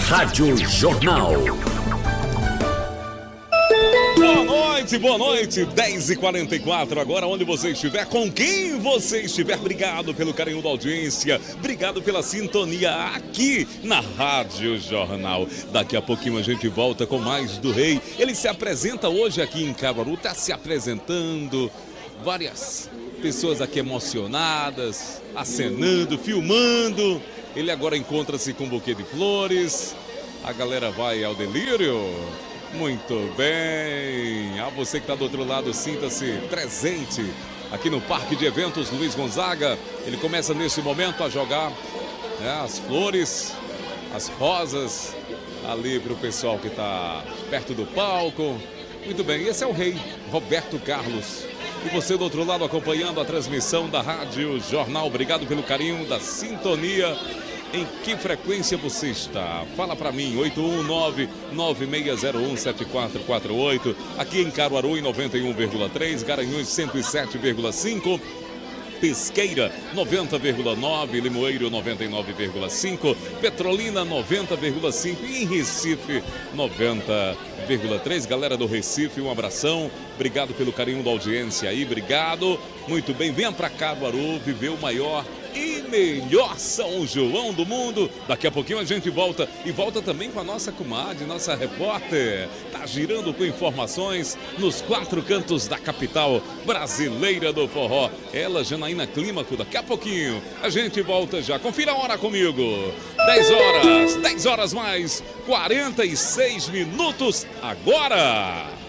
Rádio Jornal. Boa noite, 10h44 agora, onde você estiver, com quem você estiver, obrigado pelo carinho da audiência, obrigado pela sintonia aqui na Rádio Jornal. Daqui a pouquinho a gente volta com mais do Rei. Ele se apresenta hoje aqui em Caruaru, está se apresentando, várias pessoas aqui emocionadas, acenando, filmando. Ele agora encontra-se com um buquê de flores, a galera vai ao delírio. Muito bem, você que está do outro lado, sinta-se presente aqui no Parque de Eventos Luiz Gonzaga. Ele começa nesse momento a jogar as flores, as rosas ali para o pessoal que está perto do palco. Muito bem, esse é o Rei Roberto Carlos. E você do outro lado acompanhando a transmissão da Rádio Jornal. Obrigado pelo carinho da sintonia. Em que frequência você está? Fala para mim, 819-9601-7448. Aqui em Caruaru em 91,3, Garanhuns 107,5. Pesqueira 90,9, Limoeiro 99,5, Petrolina 90,5 e em Recife 90,3. Galera do Recife, um abração, obrigado pelo carinho da audiência aí, obrigado, muito bem, venha pra Caruaru viver o maior e melhor São João do mundo. Daqui a pouquinho a gente volta e volta também com a nossa comadre, nossa repórter, tá girando com informações nos quatro cantos da capital brasileira do forró. Ela, Janaína Clímaco, daqui a pouquinho a gente volta já. Confira a hora comigo. 10 horas mais 46 minutos agora.